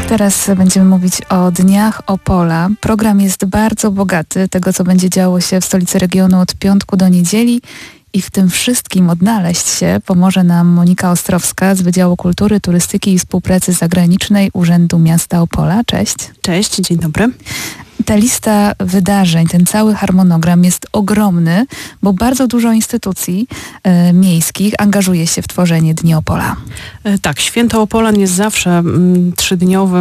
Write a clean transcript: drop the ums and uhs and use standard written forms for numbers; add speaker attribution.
Speaker 1: Teraz będziemy mówić o Dniach Opola. Program jest bardzo bogaty, tego co będzie działo się w stolicy regionu od piątku do niedzieli. I w tym wszystkim odnaleźć się pomoże nam Monika Ostrowska z Wydziału Kultury, Turystyki i Współpracy Zagranicznej Urzędu Miasta Opola. Cześć.
Speaker 2: Cześć, dzień dobry.
Speaker 1: Ta lista wydarzeń, ten cały harmonogram jest ogromny, bo bardzo dużo instytucji miejskich angażuje się w tworzenie Dni Opola.
Speaker 2: Tak, Święto Opolan jest zawsze trzydniowy